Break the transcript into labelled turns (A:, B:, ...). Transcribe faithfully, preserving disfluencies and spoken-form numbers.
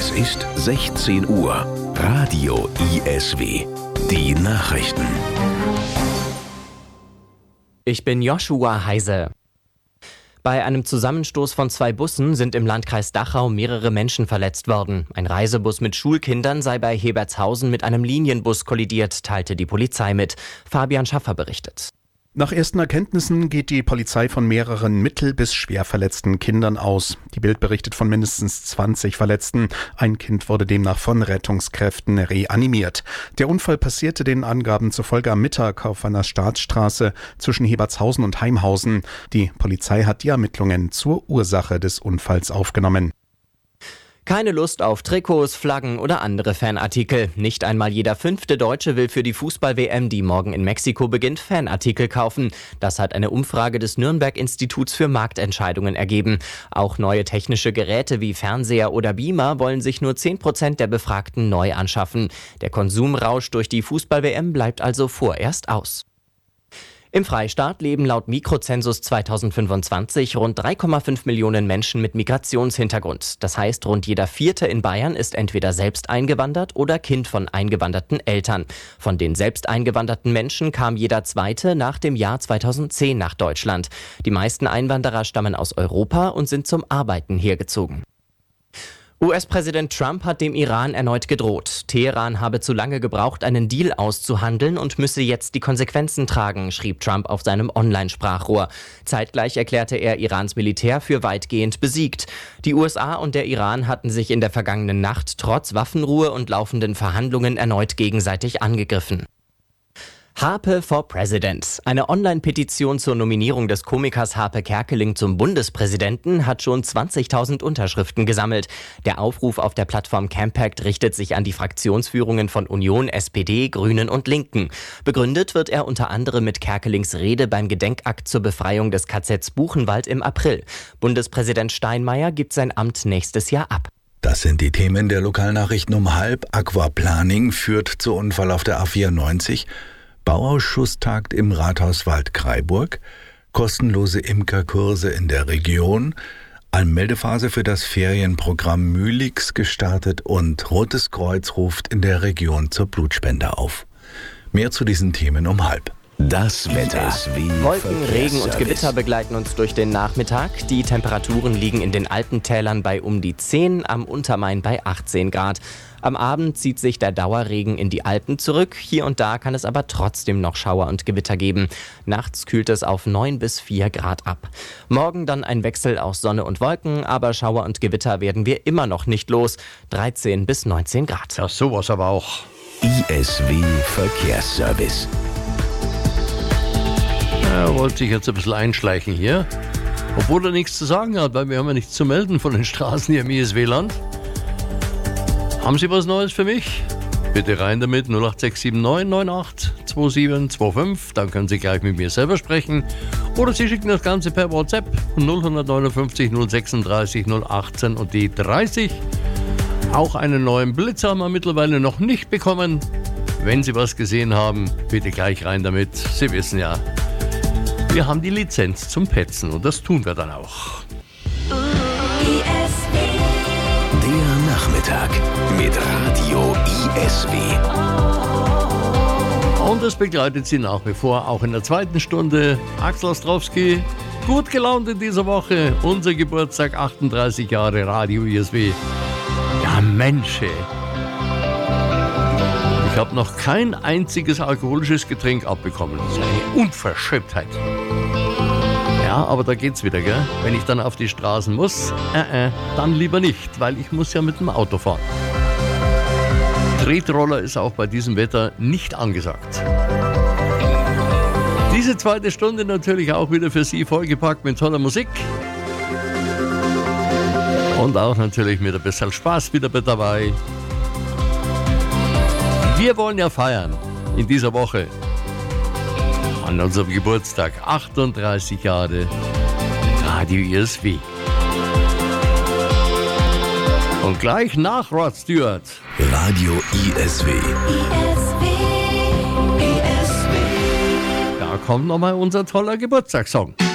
A: Es ist sechzehn Uhr. Radio I S W. Die Nachrichten.
B: Ich bin Joshua Heise. Bei einem Zusammenstoß von zwei Bussen sind im Landkreis Dachau mehrere Menschen verletzt worden. Ein Reisebus mit Schulkindern sei bei Hebertshausen mit einem Linienbus kollidiert, teilte die Polizei mit. Fabian Schaffer berichtet.
C: Nach ersten Erkenntnissen geht die Polizei von mehreren mittel- bis schwer verletzten Kindern aus. Die Bild berichtet von mindestens zwanzig Verletzten. Ein Kind wurde demnach von Rettungskräften reanimiert. Der Unfall passierte den Angaben zufolge am Mittag auf einer Staatsstraße zwischen Hebertshausen und Heimhausen. Die Polizei hat die Ermittlungen zur Ursache des Unfalls aufgenommen.
B: Keine Lust auf Trikots, Flaggen oder andere Fanartikel. Nicht einmal jeder fünfte Deutsche will für die Fußball-W M, die morgen in Mexiko beginnt, Fanartikel kaufen. Das hat eine Umfrage des Nürnberg-Instituts für Marktentscheidungen ergeben. Auch neue technische Geräte wie Fernseher oder Beamer wollen sich nur zehn Prozent der Befragten neu anschaffen. Der Konsumrausch durch die Fußball-W M bleibt also vorerst aus. Im Freistaat leben laut Mikrozensus zweitausendfünfundzwanzig rund drei Komma fünf Millionen Menschen mit Migrationshintergrund. Das heißt, rund jeder Vierte in Bayern ist entweder selbst eingewandert oder Kind von eingewanderten Eltern. Von den selbst eingewanderten Menschen kam jeder Zweite nach dem Jahr zweitausendzehn nach Deutschland. Die meisten Einwanderer stammen aus Europa und sind zum Arbeiten hergezogen. U S-Präsident Trump hat dem Iran erneut gedroht. Teheran habe zu lange gebraucht, einen Deal auszuhandeln und müsse jetzt die Konsequenzen tragen, schrieb Trump auf seinem Online-Sprachrohr. Zeitgleich erklärte er Irans Militär für weitgehend besiegt. Die U S A und der Iran hatten sich in der vergangenen Nacht trotz Waffenruhe und laufenden Verhandlungen erneut gegenseitig angegriffen. Harpe for President. Eine Online-Petition zur Nominierung des Komikers Harpe Kerkeling zum Bundespräsidenten hat schon zwanzigtausend Unterschriften gesammelt. Der Aufruf auf der Plattform Campact richtet sich an die Fraktionsführungen von Union, S P D, Grünen und Linken. Begründet wird er unter anderem mit Kerkelings Rede beim Gedenkakt zur Befreiung des K Zs Buchenwald im April. Bundespräsident Steinmeier gibt sein Amt nächstes Jahr ab.
D: Das sind die Themen der Lokalnachrichten um halb. Aquaplaning führt zu Unfall auf der A vierundneunzig. Bauausschuss tagt im Rathaus Waldkraiburg, kostenlose Imkerkurse in der Region, Anmeldephase für das Ferienprogramm Mülix gestartet und Rotes Kreuz ruft in der Region zur Blutspende auf. Mehr zu diesen Themen um halb.
A: Das Wetter.
B: Wolken, Regen und Gewitter begleiten uns durch den Nachmittag. Die Temperaturen liegen in den Alpentälern bei um die zehn, am Untermain bei achtzehn Grad. Am Abend zieht sich der Dauerregen in die Alpen zurück. Hier und da kann es aber trotzdem noch Schauer und Gewitter geben. Nachts kühlt es auf neun bis vier Grad ab. Morgen dann ein Wechsel aus Sonne und Wolken, aber Schauer und Gewitter werden wir immer noch nicht los. dreizehn bis neunzehn Grad.
E: Ja, sowas aber auch.
A: I S W Verkehrsservice.
E: Er wollte sich jetzt ein bisschen einschleichen hier, obwohl er nichts zu sagen hat, weil wir haben ja nichts zu melden von den Straßen hier im I S W-Land. Haben Sie was Neues für mich? Bitte rein damit, null acht sechs sieben neun neun acht zwei sieben zwei fünf, dann können Sie gleich mit mir selber sprechen. Oder Sie schicken das Ganze per WhatsApp null neun fünf null sechsunddreißig null achtzehn und die dreißig. Auch einen neuen Blitz haben wir mittlerweile noch nicht bekommen. Wenn Sie was gesehen haben, bitte gleich rein damit. Sie wissen ja, wir haben die Lizenz zum Petzen und das tun wir dann auch.
A: Der Nachmittag mit Radio I S W.
E: Und es begleitet Sie nach wie vor auch in der zweiten Stunde. Axel Ostrowski, gut gelaunt in dieser Woche. Unser Geburtstag, achtunddreißig Jahre Radio I S W. Ja, Mensch, ey. Ich habe noch kein einziges alkoholisches Getränk abbekommen. Das ist eine Unverschämtheit. Ja, aber da geht's wieder, gell? Wenn ich dann auf die Straßen muss, äh, äh, dann lieber nicht, weil ich muss ja mit dem Auto fahren. Tretroller ist auch bei diesem Wetter nicht angesagt. Diese zweite Stunde natürlich auch wieder für Sie vollgepackt mit toller Musik. Und auch natürlich mit ein bisschen Spaß wieder mit dabei. Wir wollen ja feiern in dieser Woche. An unserem Geburtstag, achtunddreißig Jahre Radio I S W. Und gleich nach Rod Stewart.
A: Radio I S W.
E: Da kommt nochmal unser toller Geburtstagssong.